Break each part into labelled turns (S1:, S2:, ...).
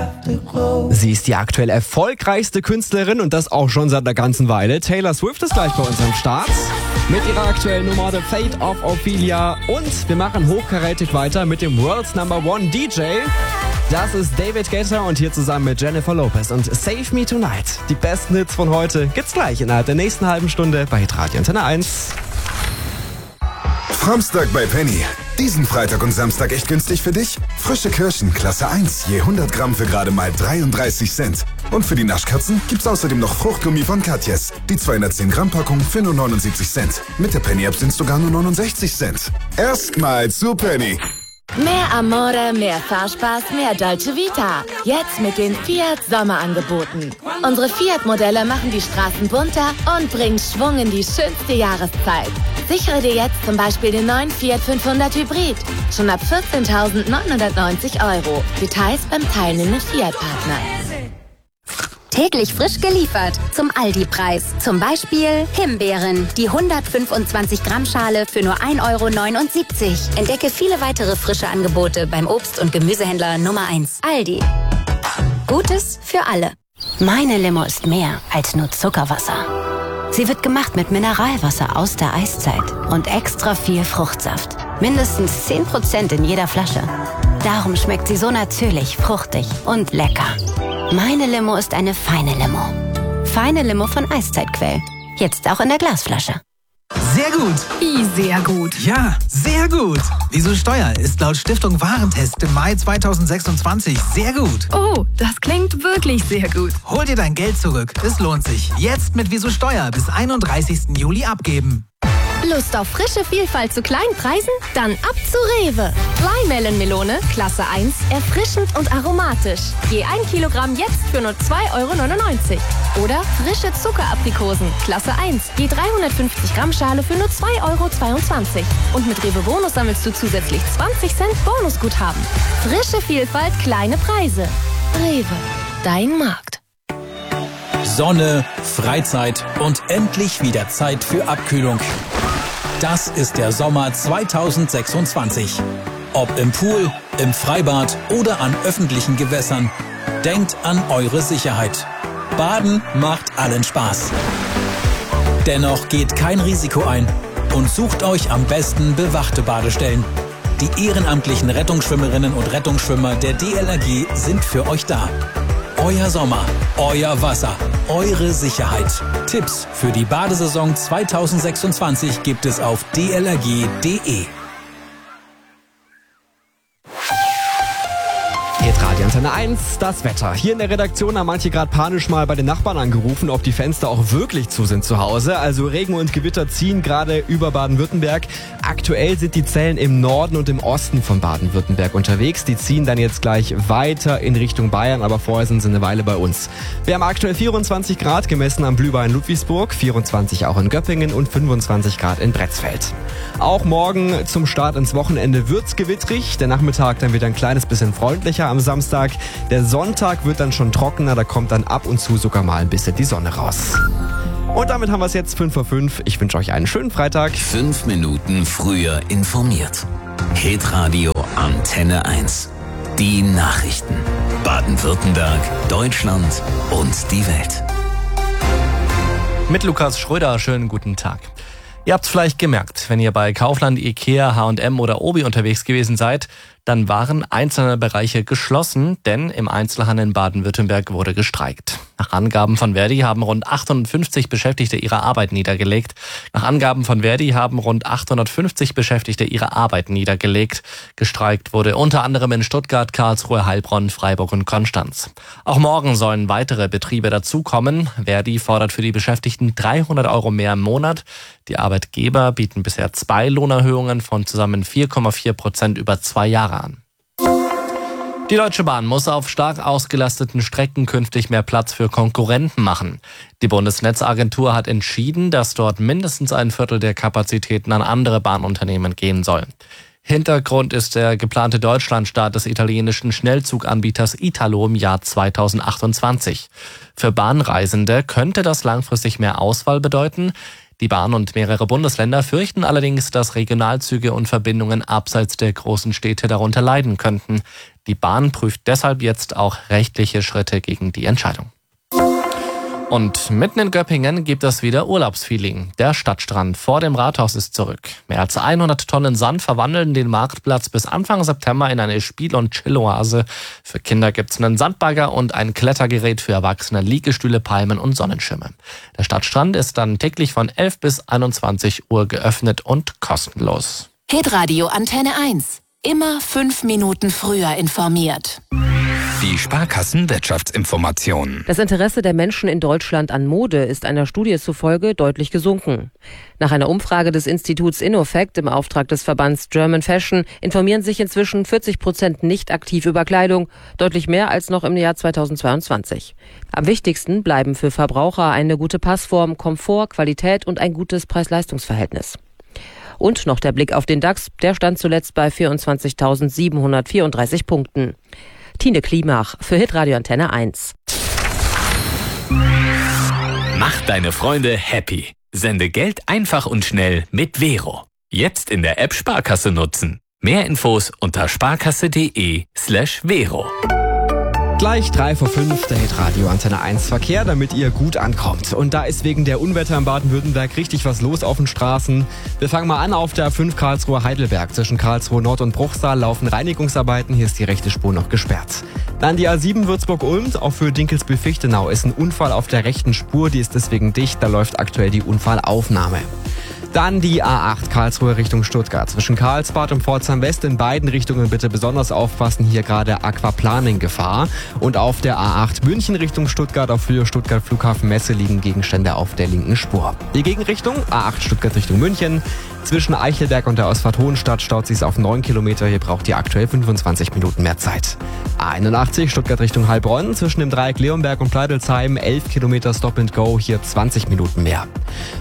S1: Sie ist die aktuell erfolgreichste Künstlerin und das auch schon seit einer ganzen Weile. Taylor Swift ist gleich bei uns am Start mit ihrer aktuellen Nummer The Fate of Ophelia. Und wir machen hochkarätig weiter mit dem World's Number One DJ. Das ist David Guetta und hier zusammen mit Jennifer Lopez und Save Me Tonight. Die besten Hits von heute gibt's gleich innerhalb der nächsten halben Stunde bei Hitradio Antenne 1.
S2: Samstag bei Penny. Diesen Freitag und Samstag echt günstig für dich? Frische Kirschen, Klasse 1, je 100 Gramm für gerade mal 33 Cent. Und für die Naschkatzen gibt's außerdem noch Fruchtgummi von Katjes. Die 210 Gramm Packung für nur 79 Cent. Mit der Penny-App sind's sogar nur 69 Cent. Erstmal zu Penny.
S3: Mehr Amore, mehr Fahrspaß, mehr Dolce Vita. Jetzt mit den Fiat Sommerangeboten. Unsere Fiat-Modelle machen die Straßen bunter und bringen Schwung in die schönste Jahreszeit. Sichere dir jetzt zum Beispiel den neuen Fiat 500 Hybrid. Schon ab 14.990 €. Details beim teilnehmenden Fiat-Partner.
S4: Täglich frisch geliefert zum Aldi-Preis. Zum Beispiel Himbeeren, die 125 Gramm Schale für nur 1,79 €. Entdecke viele weitere frische Angebote beim Obst- und Gemüsehändler Nummer 1. Aldi. Gutes für alle. Meine Limo ist mehr als nur Zuckerwasser. Sie wird gemacht mit Mineralwasser aus der Eiszeit und extra viel Fruchtsaft. Mindestens 10% in jeder Flasche. Darum schmeckt sie so natürlich, fruchtig und lecker. Meine Limo ist eine feine Limo. Feine Limo von Eiszeitquell. Jetzt auch in der Glasflasche.
S5: Sehr gut.
S6: Wie sehr gut?
S5: Ja, sehr gut. Wieso Steuer ist laut Stiftung Warentest im Mai 2026 sehr gut.
S6: Oh, das klingt wirklich sehr gut.
S5: Hol dir dein Geld zurück. Es lohnt sich. Jetzt mit Wieso Steuer bis 31. Juli abgeben.
S6: Lust auf frische Vielfalt zu kleinen Preisen? Dann ab zu Rewe. Flymelon-Melone, Klasse 1, erfrischend und aromatisch. Je 1 Kilogramm jetzt für nur 2,99 €. Oder frische Zuckeraprikosen, Klasse 1, je 350 Gramm Schale für nur 2,22 €. Und mit Rewe Bonus sammelst du zusätzlich 20 Cent Bonusguthaben. Frische Vielfalt, kleine Preise. Rewe, dein Markt.
S7: Sonne, Freizeit und endlich wieder Zeit für Abkühlung. Das ist der Sommer 2026. Ob im Pool, im Freibad oder an öffentlichen Gewässern, denkt an eure Sicherheit. Baden macht allen Spaß. Dennoch geht kein Risiko ein und sucht euch am besten bewachte Badestellen. Die ehrenamtlichen Rettungsschwimmerinnen und Rettungsschwimmer der DLRG sind für euch da. Euer Sommer, euer Wasser, eure Sicherheit. Tipps für die Badesaison 2026 gibt es auf dlrg.de.
S1: Hitradio Antenne 1, das Wetter. Hier in der Redaktion haben manche gerade panisch mal bei den Nachbarn angerufen, ob die Fenster auch wirklich zu sind zu Hause. Also Regen und Gewitter ziehen gerade über Baden-Württemberg. Aktuell sind die Zellen im Norden und im Osten von Baden-Württemberg unterwegs. Die ziehen dann jetzt gleich weiter in Richtung Bayern, aber vorher sind sie eine Weile bei uns. Wir haben aktuell 24 Grad gemessen am Blühbach in Ludwigsburg, 24 auch in Göppingen und 25 Grad in Bretzfeld. Auch morgen zum Start ins Wochenende wird's gewittrig. Der Nachmittag dann wieder ein kleines bisschen freundlicher am Samstag. Der Sonntag wird dann schon trockener, da kommt dann ab und zu sogar mal ein bisschen die Sonne raus. Und damit haben wir es jetzt 5:05. Ich wünsche euch einen schönen Freitag.
S8: 5 Minuten früher informiert. Hitradio Antenne 1. Die Nachrichten. Baden-Württemberg, Deutschland und die Welt.
S9: Mit Lukas Schröder, schönen guten Tag. Ihr habt's vielleicht gemerkt, wenn ihr bei Kaufland, Ikea, H&M oder Obi unterwegs gewesen seid, dann waren einzelne Bereiche geschlossen, denn im Einzelhandel in Baden-Württemberg wurde gestreikt. Nach Angaben von Verdi haben rund 850 Beschäftigte ihre Arbeit niedergelegt. Gestreikt wurde unter anderem in Stuttgart, Karlsruhe, Heilbronn, Freiburg und Konstanz. Auch morgen sollen weitere Betriebe dazukommen. Verdi fordert für die Beschäftigten 300 € mehr im Monat. Die Arbeitgeber bieten bisher 2 Lohnerhöhungen von zusammen 4,4% über 2 Jahre an. Die Deutsche Bahn muss auf stark ausgelasteten Strecken künftig mehr Platz für Konkurrenten machen. Die Bundesnetzagentur hat entschieden, dass dort mindestens ein Viertel der Kapazitäten an andere Bahnunternehmen gehen soll. Hintergrund ist der geplante Deutschlandstart des italienischen Schnellzuganbieters Italo im Jahr 2028. Für Bahnreisende könnte das langfristig mehr Auswahl bedeuten. Die Bahn und mehrere Bundesländer fürchten allerdings, dass Regionalzüge und Verbindungen abseits der großen Städte darunter leiden könnten. Die Bahn prüft deshalb jetzt auch rechtliche Schritte gegen die Entscheidung. Und mitten in Göppingen gibt es wieder Urlaubsfeeling. Der Stadtstrand vor dem Rathaus ist zurück. Mehr als 100 Tonnen Sand verwandeln den Marktplatz bis Anfang September in eine Spiel- und Chilloase. Für Kinder gibt's einen Sandbagger und ein Klettergerät, für Erwachsene Liegestühle, Palmen und Sonnenschirme. Der Stadtstrand ist dann täglich von 11 bis 21 Uhr geöffnet und kostenlos.
S3: Hitradio Antenne 1. Immer 5 Minuten früher informiert.
S10: Die Sparkassen-Wirtschaftsinformation.
S11: Das Interesse der Menschen in Deutschland an Mode ist einer Studie zufolge deutlich gesunken. Nach einer Umfrage des Instituts InnoFact im Auftrag des Verbands German Fashion informieren sich inzwischen 40% nicht aktiv über Kleidung, deutlich mehr als noch im Jahr 2022. Am wichtigsten bleiben für Verbraucher eine gute Passform, Komfort, Qualität und ein gutes Preis-Leistungs-Verhältnis. Und noch der Blick auf den DAX, der stand zuletzt bei 24.734 Punkten. Tine Klimach für Hitradio Antenne 1.
S12: Mach deine Freunde happy. Sende Geld einfach und schnell mit Vero. Jetzt in der App Sparkasse nutzen. Mehr Infos unter sparkasse.de/Vero.
S1: Gleich 3:05, der Hitradio Antenne 1 Verkehr, damit ihr gut ankommt. Und da ist wegen der Unwetter in Baden-Württemberg richtig was los auf den Straßen. Wir fangen mal an auf der A5 Karlsruhe-Heidelberg. Zwischen Karlsruhe Nord und Bruchsal laufen Reinigungsarbeiten. Hier ist die rechte Spur noch gesperrt. Dann die A7 Würzburg-Ulm. Auch für Dinkelsbühl-Fichtenau ist ein Unfall auf der rechten Spur. Die ist deswegen dicht. Da läuft aktuell die Unfallaufnahme. Dann die A8 Karlsruhe Richtung Stuttgart. Zwischen Karlsbad und Pforzheim West in beiden Richtungen bitte besonders aufpassen. Hier gerade Aquaplaning-Gefahr. Und auf der A8 München Richtung Stuttgart auf Höhe Stuttgart Flughafen Messe liegen Gegenstände auf der linken Spur. Die Gegenrichtung A8 Stuttgart Richtung München. Zwischen Eichelberg und der Ausfahrt Hohenstadt staut sich auf 9 Kilometer. Hier braucht ihr aktuell 25 Minuten mehr Zeit. A81 Stuttgart Richtung Heilbronn. Zwischen dem Dreieck Leonberg und Pleidelsheim 11 Kilometer Stop and Go. Hier 20 Minuten mehr.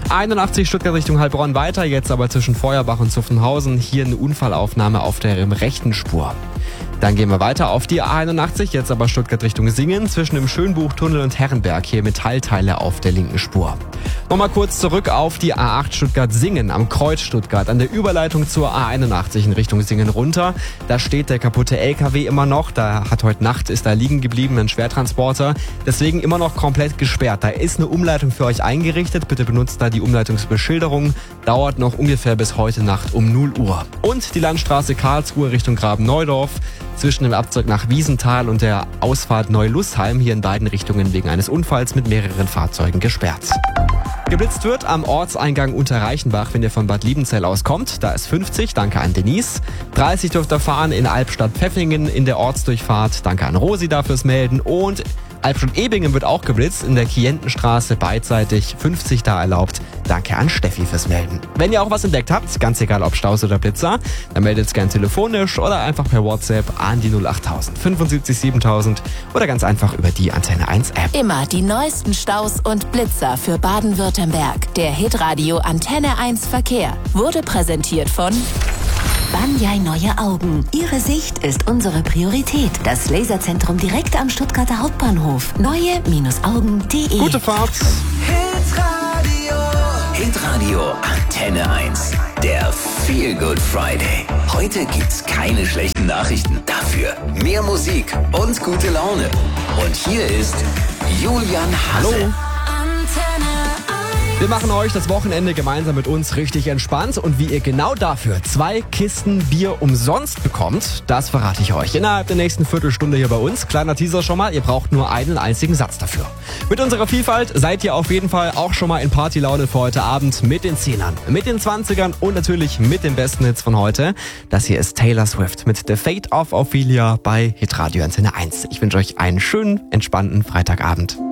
S1: A81 Stuttgart Richtung Heilbronn weiter. Jetzt aber zwischen Feuerbach und Zuffenhausen. Hier eine Unfallaufnahme auf der rechten Spur. Dann gehen wir weiter auf die A81, jetzt aber Stuttgart Richtung Singen, zwischen dem Schönbuchtunnel und Herrenberg, hier Metallteile auf der linken Spur. Nochmal kurz zurück auf die A8 Stuttgart-Singen am Kreuz Stuttgart, an der Überleitung zur A81 in Richtung Singen runter. Da steht der kaputte LKW immer noch, heute Nacht ist da liegen geblieben, ein Schwertransporter, deswegen immer noch komplett gesperrt. Da ist eine Umleitung für euch eingerichtet, bitte benutzt da die Umleitungsbeschilderung, dauert noch ungefähr bis heute Nacht um 0 Uhr. Und die Landstraße Karlsruhe Richtung Graben-Neudorf, zwischen dem Abzug nach Wiesenthal und der Ausfahrt Neu-Lustheim, hier in beiden Richtungen wegen eines Unfalls mit mehreren Fahrzeugen gesperrt. Geblitzt wird am Ortseingang Unterreichenbach, wenn ihr von Bad Liebenzell aus kommt. Da ist 50, danke an Denise. 30 dürft ihr fahren in Albstadt-Pfeffingen in der Ortsdurchfahrt. Danke an Rosi da fürs Melden. Und Albstadt-Ebingen wird auch geblitzt in der Kientenstraße beidseitig. 50 da erlaubt. Danke an Steffi fürs Melden. Wenn ihr auch was entdeckt habt, ganz egal ob Staus oder Blitzer, dann meldet es gern telefonisch oder einfach per WhatsApp an die 08000 75 7000 oder ganz einfach über die Antenne 1 App.
S3: Immer die neuesten Staus und Blitzer für Baden-Württemberg. Der Hitradio Antenne 1 Verkehr wurde präsentiert von
S4: Banyai Neue Augen. Ihre Sicht ist unsere Priorität. Das Laserzentrum direkt am Stuttgarter Hauptbahnhof. Neue-Augen.de.
S1: Gute Fahrt.
S8: Hitradio Antenne 1. Der Feel Good Friday. Heute gibt's keine schlechten Nachrichten. Dafür mehr Musik und gute Laune. Und hier ist Julian Hase.
S1: Hallo. Wir machen euch das Wochenende gemeinsam mit uns richtig entspannt und wie ihr genau dafür 2 Kisten Bier umsonst bekommt, das verrate ich euch innerhalb der nächsten Viertelstunde hier bei uns. Kleiner Teaser schon mal, ihr braucht nur einen einzigen Satz dafür. Mit unserer Vielfalt seid ihr auf jeden Fall auch schon mal in Partylaune für heute Abend mit den 10ern, mit den 20ern und natürlich mit den besten Hits von heute. Das hier ist Taylor Swift mit The Fate of Ophelia bei Hitradio Antenne 1. Ich wünsche euch einen schönen, entspannten Freitagabend.